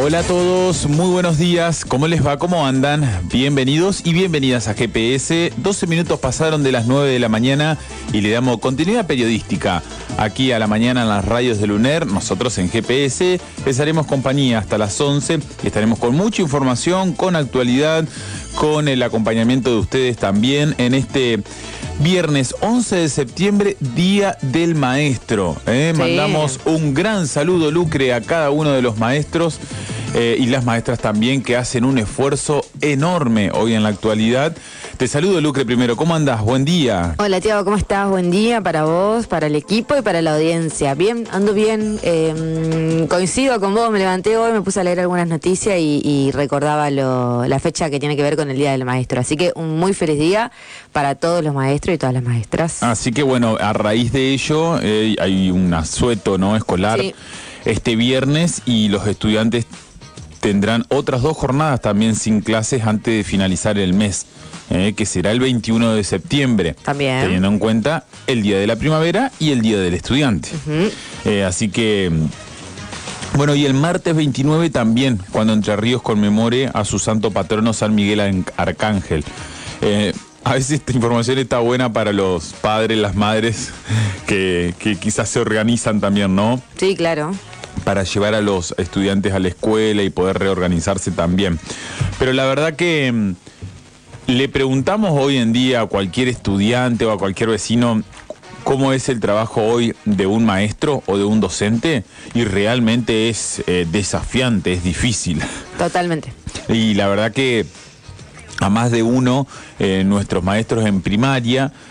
Hola a todos, muy buenos días, ¿cómo les va? ¿Cómo andan? Bienvenidos y bienvenidas a GPS. 12 minutos pasaron de las 9 de la mañana y le damos continuidad periodística aquí a la mañana en las radios del UNER. Nosotros en GPS les haremos compañía hasta las 11 y estaremos con mucha información, con actualidad, con el acompañamiento de ustedes también en este viernes 11 de septiembre, Día del Maestro. Sí. Mandamos un gran saludo, Lucre, a cada uno de los maestros y las maestras también, que hacen un esfuerzo enorme hoy en la actualidad. Te saludo, Lucre, primero. ¿Cómo andás? Buen día. Hola, Tiago, ¿cómo estás? Buen día para vos, para el equipo y para la audiencia. Bien, ando bien. Coincido con vos, me levanté hoy, me puse a leer algunas noticias y recordaba la fecha que tiene que ver con el Día del Maestro. Así que un muy feliz día para todos los maestros y todas las maestras. Así que bueno, a raíz de ello hay un asueto, ¿no?, escolar, sí, este viernes, y los estudiantes tendrán otras 2 jornadas también sin clases antes de finalizar el mes, que será el 21 de septiembre. También. Teniendo en cuenta el Día de la Primavera y el Día del Estudiante. Así que, bueno, y el martes 29 también, cuando Entre Ríos conmemore a su santo patrono San Miguel Arcángel. A veces esta información está buena para los padres, las madres, que quizás se organizan también, ¿no? Sí, claro. Para llevar a los estudiantes a la escuela y poder reorganizarse también. Pero la verdad que le preguntamos hoy en día a cualquier estudiante o a cualquier vecino cómo es el trabajo hoy de un maestro o de un docente, y realmente es desafiante, es difícil. Totalmente. Y la verdad que a más de uno, nuestros maestros en primaria